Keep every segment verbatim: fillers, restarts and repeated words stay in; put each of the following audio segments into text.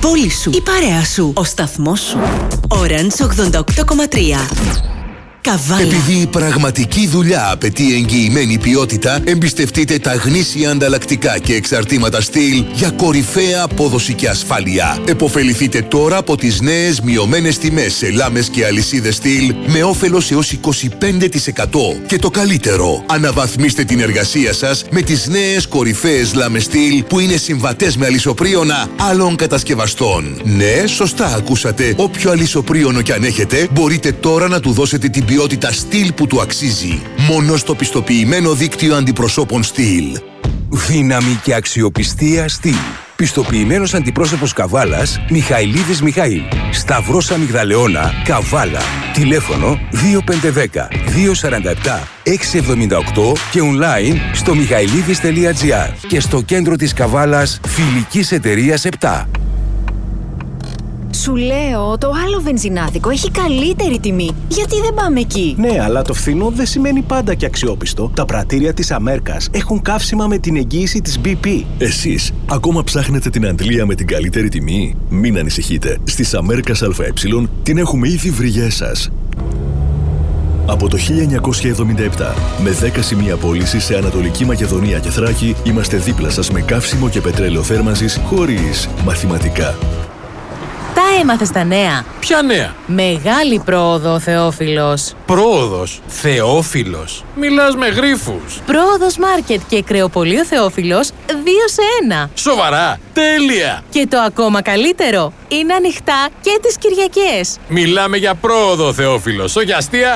πόλη σου, η παρέα σου, ο σταθμός σου. Orange ογδόντα οκτώ κόμμα τρία. Καβάλα. Επειδή η πραγματική δουλειά απαιτεί εγγυημένη ποιότητα, εμπιστευτείτε τα γνήσια ανταλλακτικά και εξαρτήματα στυλ για κορυφαία απόδοση και ασφάλεια. Εποφεληθείτε τώρα από τις νέες μειωμένες τιμές σε λάμες και αλυσίδες στυλ με όφελος έως είκοσι πέντε τοις εκατό. Και το καλύτερο, αναβαθμίστε την εργασία σας με τις νέες κορυφαίες λάμες στυλ που είναι συμβατές με αλυσοπρίωνα άλλων κατασκευαστών. Ναι, σωστά ακούσατε. Όποιο αλυσοπρίωνο κι αν έχετε, μπορείτε τώρα να του δώσετε την ποιότητα στυλ που του αξίζει. Μόνο στο πιστοποιημένο δίκτυο αντιπροσώπων στυλ. Δύναμη και αξιοπιστία στυλ. Πιστοποιημένος αντιπρόσωπος Καβάλας, Μιχαηλίδης Μιχαήλ. Σταυρός Αμυγδαλεώνα, Καβάλα. Τηλέφωνο δύο πέντε ένα μηδέν δύο τέσσερα επτά έξι εβδομήντα οκτώ και online στο μιχαηλίδης τελεία τζι άρ και στο κέντρο της Καβάλας Φιλικής Εταιρείας επτά. Σου λέω, το άλλο βενζινάδικο έχει καλύτερη τιμή. Γιατί δεν πάμε εκεί? Ναι, αλλά το φθηνό δεν σημαίνει πάντα και αξιόπιστο. Τα πρατήρια της Αμέρκας έχουν καύσιμα με την εγγύηση της μπι πι. Εσείς, ακόμα ψάχνετε την αντλία με την καλύτερη τιμή? Μην ανησυχείτε. Στις Αμέρκας ΑΕ την έχουμε ήδη βρει για εσάς. Από το χίλια εννιακόσια εβδομήντα επτά, με δέκα σημεία πώληση σε Ανατολική Μακεδονία και Θράκη, είμαστε δίπλα σας με καύσιμο και πετρέλαιο θέρμανσης χωρίς μαθηματικά. Τα έμαθες τα νέα. Ποια νέα? Μεγάλη πρόοδο, Θεόφιλος. Πρόοδος? Θεόφιλος? Μιλάς με γρίφους. Πρόοδος Μάρκετ και κρεοπωλείο Θεόφιλος δύο σε ένα. Σοβαρά? Τέλεια! Και το ακόμα καλύτερο, είναι ανοιχτά και τις Κυριακές. Μιλάμε για πρόοδο, Θεόφιλος, όχι αστεία.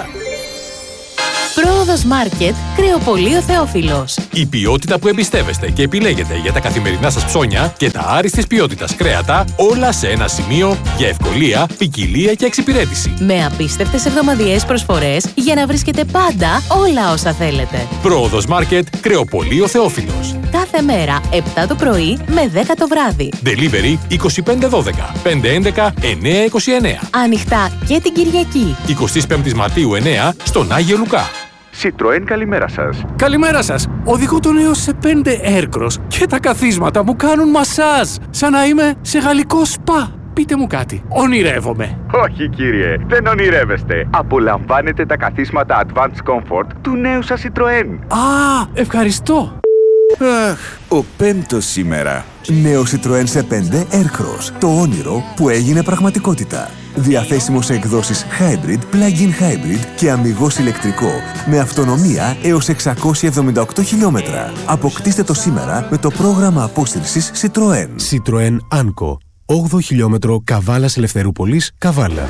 Πρόοδος Μάρκετ, κρεοπωλείο Θεόφιλος. Η ποιότητα που εμπιστεύεστε και επιλέγετε για τα καθημερινά σας ψώνια και τα άριστης ποιότητας κρέατα, όλα σε ένα σημείο για ευκολία, ποικιλία και εξυπηρέτηση. Με απίστευτες εβδομαδιαίες προσφορές για να βρίσκετε πάντα όλα όσα θέλετε. Πρόοδος Μάρκετ, κρεοπωλείο Θεόφιλος. Κάθε μέρα επτά το πρωί με δέκα το βράδυ. Delivery είκοσι πέντε δώδεκα πεντακόσια έντεκα εννιακόσια είκοσι εννέα. Ανοιχτά και την Κυριακή. εικοστή πέμπτη Μαρτίου εννέα στον Άγιο Λουκά. Citroën, καλημέρα σας. Καλημέρα σας. Οδηγώ τον έως σε πέντε Aircross και τα καθίσματα μου κάνουν μασάζ. Σαν να είμαι σε γαλλικό σπα. Πείτε μου κάτι. Ονειρεύομαι? Όχι, κύριε. Δεν ονειρεύεστε. Απολαμβάνετε τα καθίσματα Advanced Comfort του νέου σας Citroën. Α, ευχαριστώ. Αχ, ο πέμπτος σήμερα. Νέο Citroën σι πέντε Aircross. Το όνειρο που έγινε πραγματικότητα. Διαθέσιμο σε εκδόσεις Hybrid, Plug-in Hybrid και αμιγώς ηλεκτρικό με αυτονομία έως εξακόσια εβδομήντα οκτώ χιλιόμετρα. Αποκτήστε το σήμερα με το πρόγραμμα απόσυρσης Citroën. Citroën Anco. όγδοο χιλιόμετρο Καβάλας Ελευθερούπολης, Καβάλα.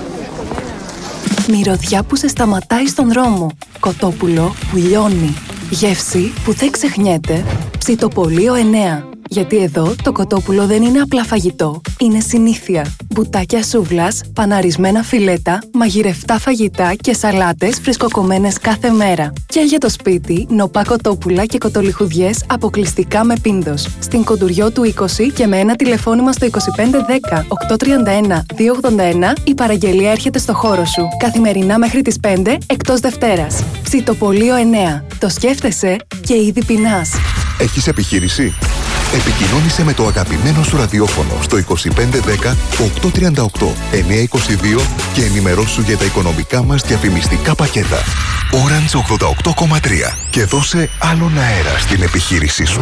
Μυρωδιά που σε σταματάει στον δρόμο. Κοτόπουλο που λιώνει. Γεύση που δεν ξεχνιέται. Ψητοπωλείο εννέα. Γιατί εδώ το κοτόπουλο δεν είναι απλά φαγητό. Είναι συνήθεια. Μπουτάκια σούβλας, παναρισμένα φιλέτα, μαγειρευτά φαγητά και σαλάτες φρεσκοκομμένες κάθε μέρα. Και για το σπίτι, νοπά κοτόπουλα και κοτολιχουδιές αποκλειστικά με πίνδος. Στην Κοντουριό του είκοσι και με ένα τηλεφώνημα στο είκοσι πέντε δέκα οκτακόσια τριάντα ένα διακόσια ογδόντα ένα η παραγγελία έρχεται στο χώρο σου. Καθημερινά μέχρι τις πέντε εκτός Δευτέρας. Ψητοπωλείο εννέα. Το σκέφτεσαι και ήδη πεινάς. Έχεις επιχείρηση? Επικοινώνησε με το αγαπημένο σου ραδιόφωνο στο είκοσι πέντε δέκα οκτακόσια τριάντα οκτώ εννιακόσια είκοσι δύο και ενημερώσου για τα οικονομικά μας διαφημιστικά πακέτα. Orange ογδόντα οκτώ κόμμα τρία και δώσε άλλον αέρα στην επιχείρησή σου.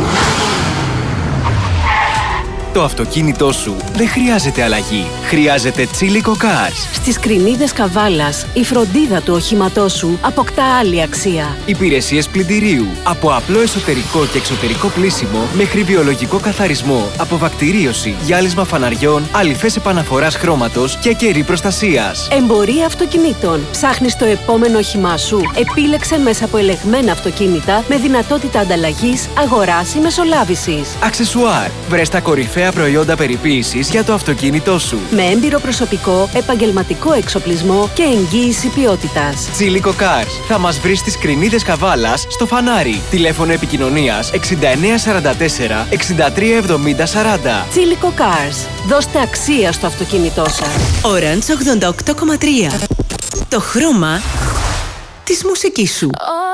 Το αυτοκίνητό σου δεν χρειάζεται αλλαγή. Χρειάζεται Τσίλικο Cars. Στις Κρινίδες Καβάλας, η φροντίδα του οχήματός σου αποκτά άλλη αξία. Υπηρεσίες πλυντηρίου. Από απλό εσωτερικό και εξωτερικό πλύσιμο μέχρι βιολογικό καθαρισμό, αποβακτηρίωση, γυάλισμα φαναριών, αλυφές επαναφοράς χρώματος και κερί προστασίας. Εμπορία αυτοκινήτων. Ψάχνεις το επόμενο όχημά σου? Επίλεξε μέσα από ελεγμένα αυτοκίνητα με δυνατότητα ανταλλαγής, αγοράς ή μεσολάβησης. Αξεσουάρ. Βρες τα κορυφαία προϊόντα περιποίησης για το αυτοκίνητό σου. Με έμπειρο προσωπικό, επαγγελματικό εξοπλισμό και εγγύηση ποιότητας. Τσίλικο Cars. Θα μας βρεις στις Κρινίδες Καβάλας στο Φανάρι. Τηλέφωνο επικοινωνίας εξήντα εννέα σαράντα τέσσερα εξήντα τρία εβδομήντα σαράντα. Τσίλικο Cars. Δώστε αξία στο αυτοκίνητό σας. Orange ογδόντα οκτώ κόμμα τρία. Το χρώμα της μουσικής σου.